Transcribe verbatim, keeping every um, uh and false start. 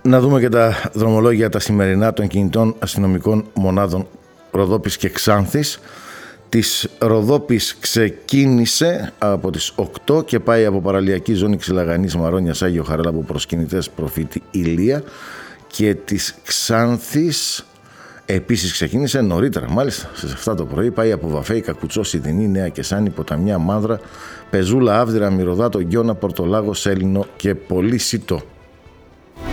Να δούμε και τα δρομολόγια τα σημερινά των κινητών αστυνομικών μονάδων Ροδόπης και Ξάνθης. Της Ροδόπης ξεκίνησε από τις οκτώ και πάει από παραλιακή ζώνη Ξυλαγανής Μαρόνιας Άγιο Χαράλαμπο προς κινητές Προφήτη Ηλία, και της Ξάνθης επίσης ξεκίνησε νωρίτερα, μάλιστα στις εφτά το πρωί, πάει από Βαφέη, Κακουτσό, Σιδηνή, Νέα Κεσάνη, Ποταμιά, Μάνδρα, Πεζούλα, Άβδυρα, Μυρωδάτο, Γκιώνα, Πορτολάγο, Σέλινο και Πολύσιτο.